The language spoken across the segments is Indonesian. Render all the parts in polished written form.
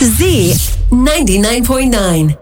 Z 99.9.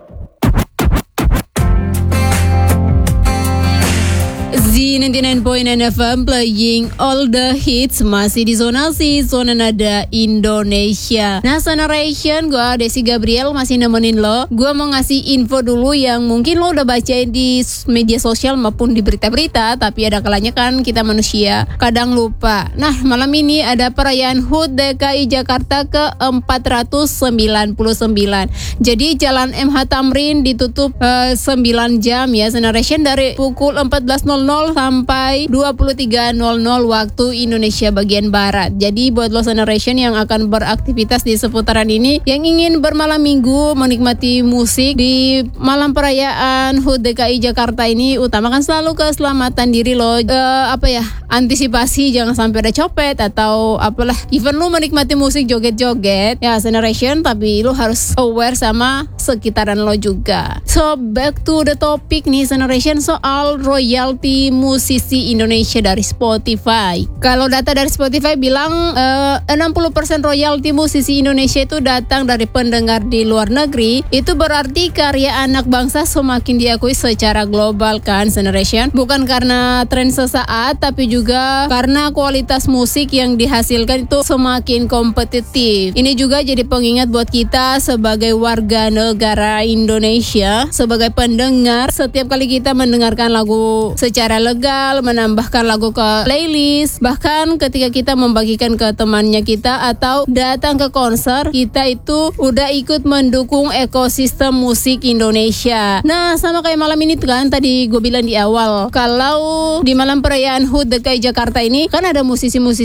Z99.9 FM playing all the hits, masih di zona nada Indonesia. Nah, Generation, gue Desi Gabriel masih nemenin lo. Gue mau ngasih info dulu yang mungkin lo udah bacain di media sosial maupun di berita-berita, tapi ada kalanya kan kita manusia kadang lupa. Nah, malam ini ada perayaan HUT DKI Jakarta ke-499. Jadi Jalan MH Tamrin ditutup 9 jam ya, Generation, dari pukul 14.00 sampai 23.00 waktu Indonesia bagian Barat. Jadi buat lo Generation yang akan beraktivitas di seputaran ini, yang ingin bermalam minggu menikmati musik di malam perayaan HUT DKI Jakarta ini, utamakan selalu keselamatan diri lo. Antisipasi jangan sampai ada copet atau apalah. Even lo menikmati musik joget-joget ya Generation, tapi lo harus aware sama sekitaran lo juga. So back to the topic nih Generation, soal royalti musisi Indonesia dari Spotify. Kalau data dari Spotify bilang 60% royalti musisi Indonesia itu datang dari pendengar di luar negeri. Itu berarti karya anak bangsa semakin diakui secara global kan Generation. Bukan karena tren sesaat, tapi juga karena kualitas musik yang dihasilkan itu semakin kompetitif. Ini juga jadi pengingat buat kita sebagai warga negara Indonesia, sebagai pendengar. Setiap kali kita mendengarkan lagu secara legal, menambahkan lagu ke playlist, bahkan ketika kita membagikan ke temannya kita atau datang ke konser, kita itu udah ikut mendukung ekosistem musik Indonesia. Nah, sama kayak malam ini kan tadi gue bilang di awal, kalau di malam perayaan HUT DKI Jakarta ini kan ada musisi-musisi